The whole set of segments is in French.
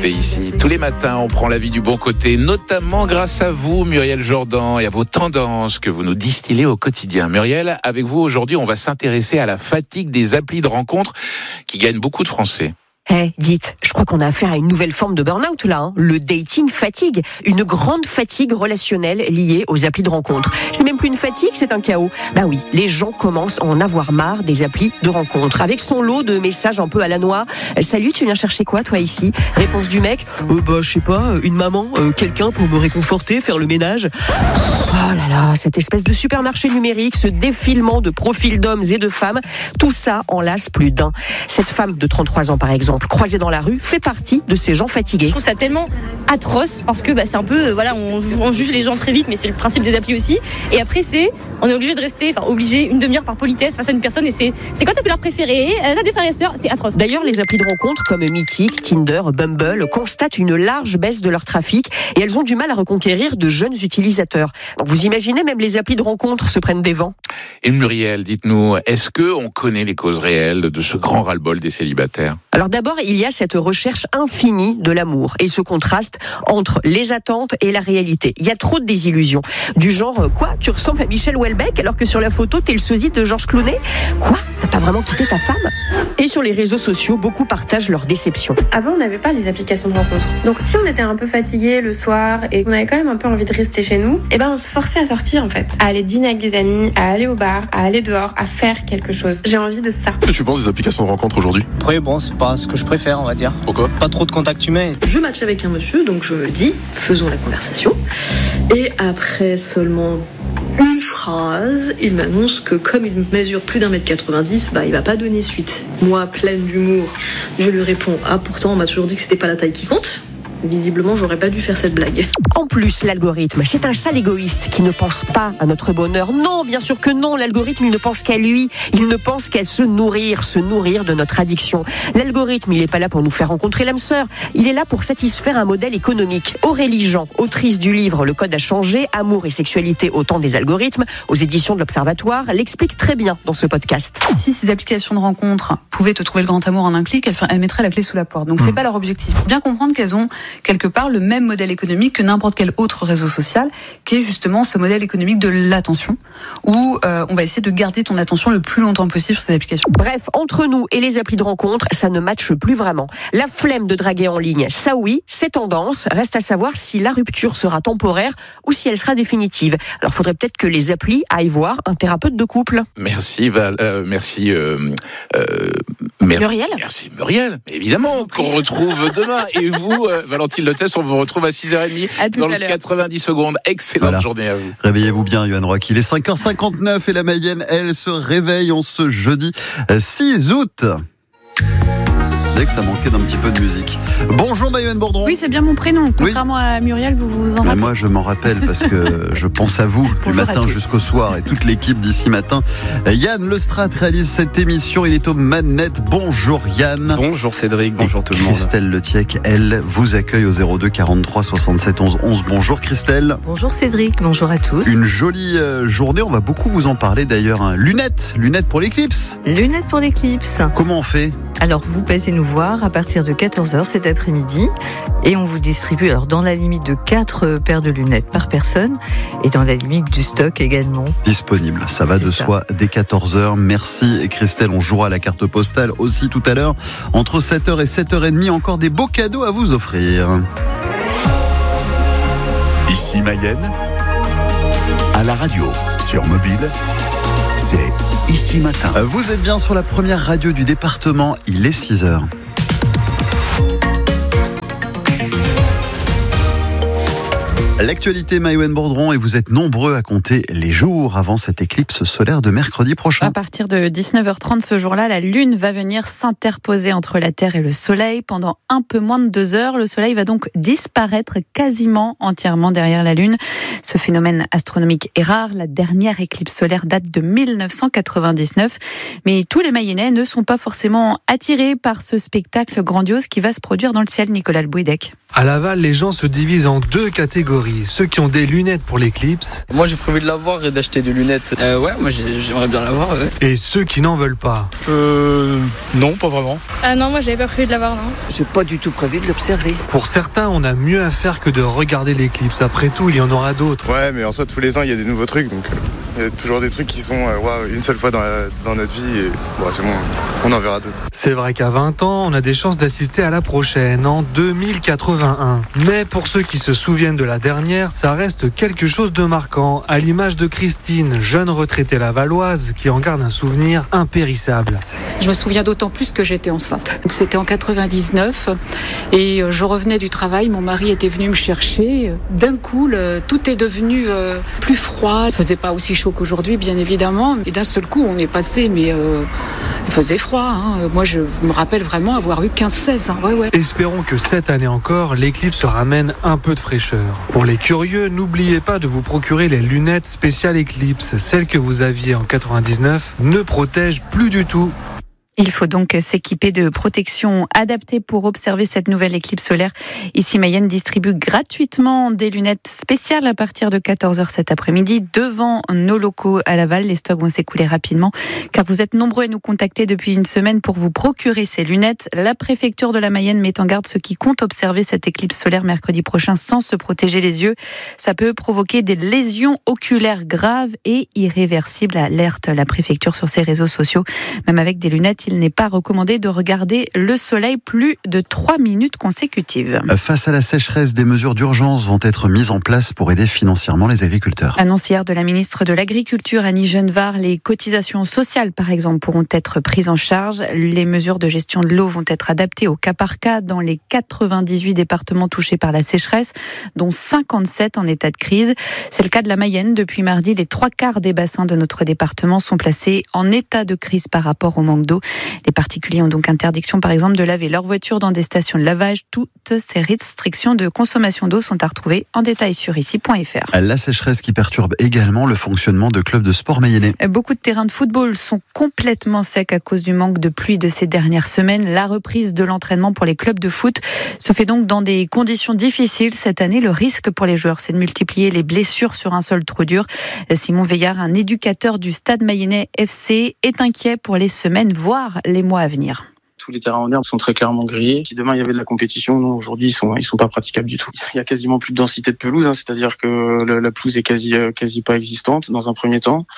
côté ici. Tous les matins, on prend la vie du bon côté, notamment grâce à vous, Muriel Jourdan, et à vos tendances que vous nous distillez au quotidien. Muriel, avec vous aujourd'hui, on va s'intéresser à la fatigue des applis de rencontres qui gagnent beaucoup de Français. Dites, je crois qu'on a affaire à une nouvelle forme de burn-out là, le dating fatigue, une grande fatigue relationnelle liée aux applis de rencontre. C'est même plus une fatigue, c'est un chaos. Bah oui, les gens commencent à en avoir marre des applis de rencontre, avec son lot de messages un peu à la noix. Salut, tu viens chercher quoi toi ici? Réponse du mec, je sais pas, une maman, quelqu'un pour me réconforter, faire le ménage. Oh là là, cette espèce de supermarché numérique, ce défilement de profils d'hommes et de femmes, tout ça en lasse plus d'un. Cette femme de 33 ans par exemple, croisée dans la rue, fait partie de ces gens fatigués. Je trouve ça tellement atroce parce que c'est un peu, on juge les gens très vite, mais c'est le principe des applis aussi. Et après, on est obligé de rester, une demi-heure par politesse face à une personne. Et c'est quoi ta couleur préférée? T'as des frères et sœurs? C'est atroce. D'ailleurs, les applis de rencontre comme Mythique, Tinder, Bumble constatent une large baisse de leur trafic et elles ont du mal à reconquérir de jeunes utilisateurs. Donc vous imaginez, même les applis de rencontre se prennent des vents. Et Muriel, dites-nous, est-ce qu'on connaît les causes réelles de ce grand ras-le-bol des célibataires? Alors d'abord, il y a cette recherche infinie de l'amour et ce contraste entre les attentes et la réalité. Il y a trop de désillusions. Du genre, quoi, tu ressembles à Michel Houellebecq alors que sur la photo, t'es le sosie de Georges Clooney? Quoi, t'as pas vraiment quitté ta femme? Et sur les réseaux sociaux, beaucoup partagent leur déception. Avant, on n'avait pas les applications de rencontre. Donc si on était un peu fatigué le soir et qu'on avait quand même un peu envie de rester chez nous, on se forçait à sortir en fait. À aller dîner avec des amis, à aller au bar, à aller dehors, à faire quelque chose. J'ai envie de ça. Qu'est-ce que tu penses des applications de rencontre aujourd'hui? Après, c'est pas ce que je préfère, on va dire. Pourquoi? Pas trop de contact humain. Je match avec un monsieur, donc je me dis, faisons la conversation. Et après seulement une phrase, il m'annonce que comme il mesure plus d'1m90, il va pas donner suite. Moi, pleine d'humour, je lui réponds, pourtant on m'a toujours dit que c'était pas la taille qui compte. Visiblement, j'aurais pas dû faire cette blague. En plus, l'algorithme, c'est un sale égoïste qui ne pense pas à notre bonheur. Non, bien sûr que non, l'algorithme, il ne pense qu'à lui. Il ne pense qu'à se nourrir de notre addiction. L'algorithme, il est pas là pour nous faire rencontrer l'âme sœur. Il est là pour satisfaire un modèle économique. Aurélie Jean, autrice du livre Le Code a changé, Amour et sexualité au temps des algorithmes, aux éditions de l'Observatoire, l'explique très bien dans ce podcast. Si ces applications de rencontre pouvaient te trouver le grand amour en un clic, elles mettraient la clé sous la porte. Donc c'est pas leur objectif. Bien comprendre qu'elles ont quelque part le même modèle économique que n'importe quel autre réseau social, qui est justement ce modèle économique de l'attention, où on va essayer de garder ton attention le plus longtemps possible sur ces applications. Bref, entre nous et les applis de rencontre, ça ne matche plus vraiment. La flemme de draguer en ligne, ça oui, c'est tendance. Reste à savoir si la rupture sera temporaire ou si elle sera définitive. Alors faudrait peut-être que les applis aillent voir un thérapeute de couple. Merci Muriel. Merci Muriel, évidemment, qu'on retrouve demain. Et vous, Valentine Lotès, on vous retrouve à 6h30 dans le 90 secondes. Excellente journée à vous. Réveillez-vous bien, Yoann Rock. Il est 5h59 et la Mayenne, elle, se réveille en ce jeudi 6 août. Dès que ça manquait d'un petit peu de musique. Bonjour Maïwen Bourdron. Oui, c'est bien mon prénom. Contrairement à Muriel, vous vous en rappelez? Moi, je m'en rappelle parce que je pense à vous du matin jusqu'au soir et toute l'équipe d'ici matin. Yann Lestrade réalise cette émission. Il est aux manettes. Bonjour Yann. Bonjour Cédric. Bonjour tout le monde. Christelle Letiec, elle, vous accueille au 02 43 67 11 11. Bonjour Christelle. Bonjour Cédric. Bonjour à tous. Une jolie journée. On va beaucoup vous en parler d'ailleurs. Lunettes pour l'éclipse. Lunettes pour l'éclipse. Comment on fait? Alors, vous passez nous voir à partir de 14h cet après-midi et on vous distribue dans la limite de 4 paires de lunettes par personne et dans la limite du stock également. Disponible, ça va de soi dès 14h. Merci et Christelle, on jouera à la carte postale aussi tout à l'heure. Entre 7h et 7h30, encore des beaux cadeaux à vous offrir. Ici Mayenne, à la radio, sur mobile, c'est Ici Matin. Vous êtes bien sur la première radio du département, il est 6h. L'actualité, Maïwen Bourdron, et vous êtes nombreux à compter les jours avant cette éclipse solaire de mercredi prochain. À partir de 19h30 ce jour-là, la Lune va venir s'interposer entre la Terre et le Soleil pendant un peu moins de 2 heures. Le Soleil va donc disparaître quasiment entièrement derrière la Lune. Ce phénomène astronomique est rare. La dernière éclipse solaire date de 1999. Mais tous les Mayennais ne sont pas forcément attirés par ce spectacle grandiose qui va se produire dans le ciel, Nicolas Le Bouidec. À Laval, les gens se divisent en 2 catégories. Ceux qui ont des lunettes pour l'éclipse. Moi, j'ai prévu de l'avoir et d'acheter des lunettes. Ouais, moi, j'aimerais bien l'avoir. Ouais. Et ceux qui n'en veulent pas. Non, pas vraiment. Ah non, moi j'avais pas prévu de l'avoir, non. J'ai pas du tout prévu de l'observer. Pour certains, on a mieux à faire que de regarder l'éclipse. Après tout, il y en aura d'autres. Ouais, mais en soi, tous les ans, il y a des nouveaux trucs. Donc, il y a toujours des trucs qui sont une seule fois dans notre vie. Et c'est bon, on en verra d'autres. C'est vrai qu'à 20 ans, on a des chances d'assister à la prochaine, en 2081. Mais pour ceux qui se souviennent de la dernière, ça reste quelque chose de marquant, à l'image de Christine, jeune retraitée lavalloise, qui en garde un souvenir impérissable. Je me souviens d'autant plus que j'étais enceinte. Donc c'était en 99 et je revenais du travail, mon mari était venu me chercher. D'un coup, tout est devenu plus froid. Il faisait pas aussi chaud qu'aujourd'hui, bien évidemment. Et d'un seul coup, on est passé, mais il faisait froid. Hein. Moi, je me rappelle vraiment avoir eu 15-16 ans. Ouais. Espérons que cette année encore, l'éclipse ramène un peu de fraîcheur. Pour les curieux, n'oubliez pas de vous procurer les lunettes spéciales éclipse. Celles que vous aviez en 99 ne protègent plus du tout. Il faut donc s'équiper de protections adaptées pour observer cette nouvelle éclipse solaire. Ici, Mayenne distribue gratuitement des lunettes spéciales à partir de 14h cet après-midi devant nos locaux à Laval. Les stocks vont s'écouler rapidement car vous êtes nombreux à nous contacter depuis une semaine pour vous procurer ces lunettes. La préfecture de la Mayenne met en garde ceux qui comptent observer cette éclipse solaire mercredi prochain sans se protéger les yeux. Ça peut provoquer des lésions oculaires graves et irréversibles, alerte la préfecture sur ses réseaux sociaux. Même avec des lunettes, il n'est pas recommandé de regarder le soleil plus de 3 minutes consécutives. Face à la sécheresse, des mesures d'urgence vont être mises en place pour aider financièrement les agriculteurs. Annonce hier de la ministre de l'Agriculture, Annie Genevard, les cotisations sociales, par exemple, pourront être prises en charge. Les mesures de gestion de l'eau vont être adaptées au cas par cas dans les 98 départements touchés par la sécheresse, dont 57 en état de crise. C'est le cas de la Mayenne. Depuis mardi, les 3/4 des bassins de notre département sont placés en état de crise par rapport au manque d'eau. Les particuliers ont donc interdiction, par exemple, de laver leur voiture dans des stations de lavage. Toutes ces restrictions de consommation d'eau sont à retrouver en détail sur ici.fr. La sécheresse qui perturbe également le fonctionnement de clubs de sport mayennais. Beaucoup de terrains de football sont complètement secs à cause du manque de pluie de ces dernières semaines. La reprise de l'entraînement pour les clubs de foot se fait donc dans des conditions difficiles. Cette année, le risque pour les joueurs, c'est de multiplier les blessures sur un sol trou dur. Simon Veillard, un éducateur du Stade Mayennais FC, est inquiet pour les semaines, voire les mois à venir. Tous les terrains en herbe sont très clairement grillés. Si demain il y avait de la compétition, non, aujourd'hui ils sont pas praticables du tout. Il y a quasiment plus de densité de pelouse, c'est-à-dire que la pelouse est quasi pas existante dans un premier temps.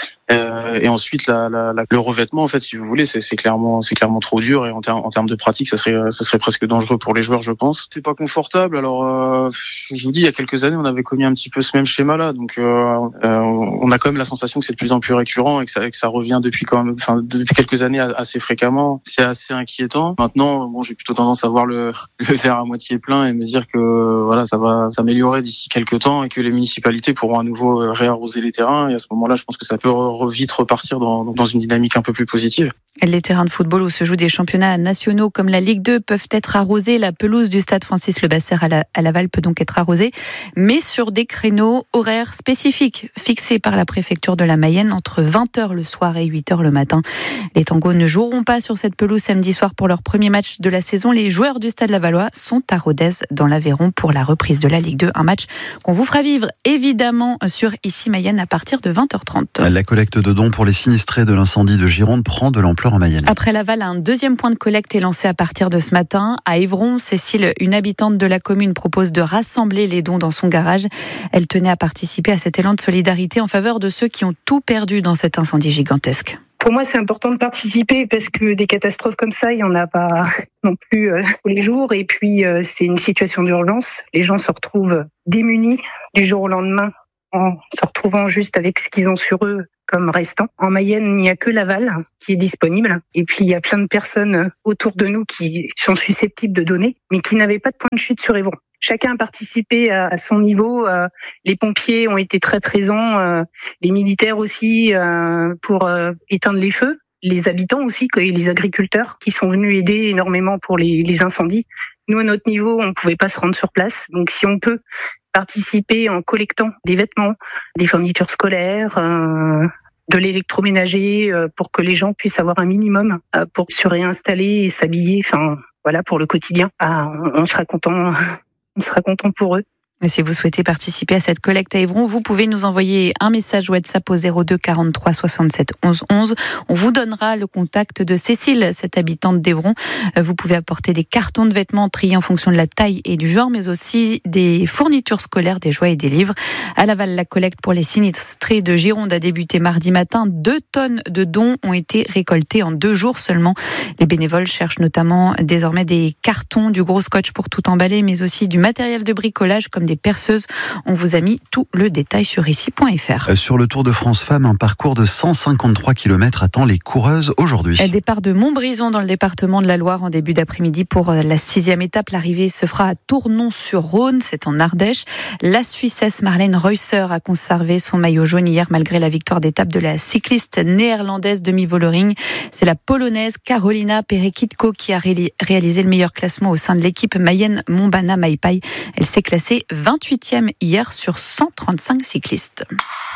Et ensuite le revêtement, en fait, si vous voulez, c'est clairement trop dur, et en termes de pratique, ça serait presque dangereux pour les joueurs, je pense. C'est pas confortable. Alors je vous dis, il y a quelques années on avait connu un petit peu ce même schéma là, donc on a quand même la sensation que c'est de plus en plus récurrent et que ça revient depuis quelques années assez fréquemment. C'est assez inquiétant. Maintenant, bon, j'ai plutôt tendance à voir le verre à moitié plein et me dire que voilà, ça va s'améliorer d'ici quelques temps et que les municipalités pourront à nouveau réarroser les terrains, et à ce moment-là, je pense que ça peut vite repartir dans une dynamique un peu plus positive. Les terrains de football où se jouent des championnats nationaux comme la Ligue 2 peuvent être arrosés. La pelouse du stade Francis-Le-Basser à Laval peut donc être arrosée, mais sur des créneaux horaires spécifiques fixés par la préfecture de la Mayenne entre 20h le soir et 8h le matin. Les Tangos ne joueront pas sur cette pelouse samedi soir pour leur premier match de la saison. Les joueurs du stade lavallois sont à Rodez dans l'Aveyron pour la reprise de la Ligue 2. Un match qu'on vous fera vivre évidemment sur Ici Mayenne à partir de 20h30. La collecte de dons pour les sinistrés de l'incendie de Gironde prend de l'ampleur en Mayenne. Après Laval, un deuxième point de collecte est lancé à partir de ce matin. À Évron, Cécile, une habitante de la commune, propose de rassembler les dons dans son garage. Elle tenait à participer à cet élan de solidarité en faveur de ceux qui ont tout perdu dans cet incendie gigantesque. Pour moi, c'est important de participer parce que des catastrophes comme ça, il n'y en a pas non plus tous les jours. Et puis, c'est une situation d'urgence. Les gens se retrouvent démunis du jour au lendemain en se retrouvant juste avec ce qu'ils ont sur eux comme restant. En Mayenne, il n'y a que Laval qui est disponible. Et puis, il y a plein de personnes autour de nous qui sont susceptibles de donner, mais qui n'avaient pas de point de chute sur Évron. Chacun a participé à son niveau. Les pompiers ont été très présents, les militaires aussi pour éteindre les feux. Les habitants aussi, et les agriculteurs qui sont venus aider énormément pour les incendies. Nous, à notre niveau, on ne pouvait pas se rendre sur place. Donc, si on peut participer en collectant des vêtements, des fournitures scolaires, de l'électroménager, pour que les gens puissent avoir un minimum pour se réinstaller et s'habiller, enfin voilà, pour le quotidien. On sera content on sera content pour eux. Et si vous souhaitez participer à cette collecte à Évron, vous pouvez nous envoyer un message WhatsApp au 02 43 67 11 11. On vous donnera le contact de Cécile, cette habitante d'Évron. Vous pouvez apporter des cartons de vêtements triés en fonction de la taille et du genre, mais aussi des fournitures scolaires, des jouets et des livres. À Laval, la collecte pour les sinistrés de Gironde a débuté mardi matin. 2 tonnes de dons ont été récoltés en 2 jours seulement. Les bénévoles cherchent notamment désormais des cartons, du gros scotch pour tout emballer, mais aussi du matériel de bricolage comme des perceuses. On vous a mis tout le détail sur ici.fr. Sur le Tour de France Femmes, un parcours de 153 km attend les coureuses aujourd'hui. Départ de Montbrison dans le département de la Loire en début d'après-midi pour la 6e étape. L'arrivée se fera à Tournon-sur-Rhône, c'est en Ardèche. La Suissesse Marlène Reusser a conservé son maillot jaune hier malgré la victoire d'étape de la cycliste néerlandaise Demi Vollering. C'est la Polonaise Karolina Perekitko qui a réalisé le meilleur classement au sein de l'équipe Mayenne-Montbana-Maipai. Elle s'est classée 28e hier sur 135 cyclistes.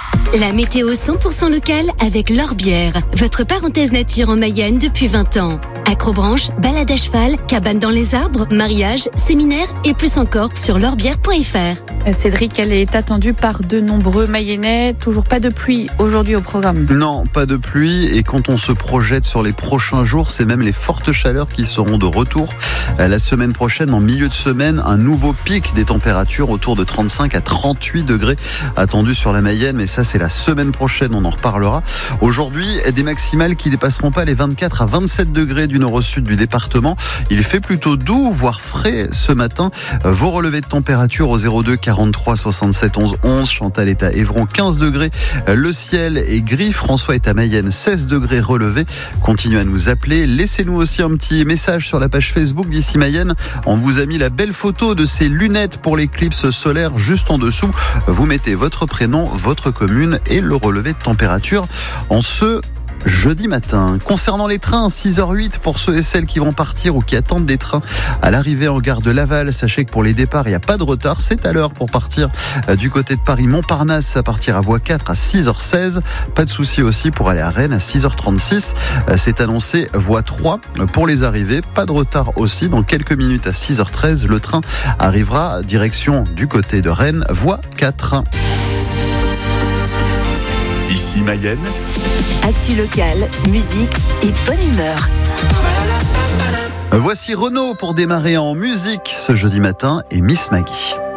La météo 100% locale avec L'Orbière, votre parenthèse nature en Mayenne depuis 20 ans. Acrobranche, balade à cheval, cabane dans les arbres, mariage, séminaire et plus encore sur l'orbière.fr. Cédric, elle est attendue par de nombreux Mayennais. Toujours pas de pluie aujourd'hui au programme. Non, pas de pluie. Et quand on se projette sur les prochains jours, c'est même les fortes chaleurs qui seront de retour. La semaine prochaine, en milieu de semaine, un nouveau pic des températures autour de 35 à 38 degrés attendus sur la Mayenne. Mais ça, c'est la semaine prochaine, on en reparlera. Aujourd'hui, des maximales qui dépasseront pas les 24 à 27 degrés du nord au sud du département. Il fait plutôt doux, voire frais ce matin. Vos relevés de température au 02 43 67 11 11. Chantal est à Évron, 15 degrés. Le ciel est gris. François est à Mayenne, 16 degrés relevés. Continuez à nous appeler. Laissez-nous aussi un petit message sur la page Facebook d'Ici Mayenne. On vous a mis la belle photo de ces lunettes pour l'éclipse solaire juste en dessous. Vous mettez votre prénom, votre commune et le relevé de température en ce jeudi matin. Concernant les trains, 6h08 pour ceux et celles qui vont partir ou qui attendent des trains à l'arrivée en gare de Laval. Sachez que pour les départs, il n'y a pas de retard. C'est à l'heure pour partir du côté de Paris-Montparnasse à partir à Voie 4 à 6h16. Pas de souci aussi pour aller à Rennes à 6h36. C'est annoncé Voie 3 pour les arrivées. Pas de retard aussi. Dans quelques minutes à 6h13, le train arrivera direction du côté de Rennes, Voie 4. Ici Mayenne. Actu locale, musique et bonne humeur. Voici Renaud pour démarrer en musique ce jeudi matin et Miss Maggie.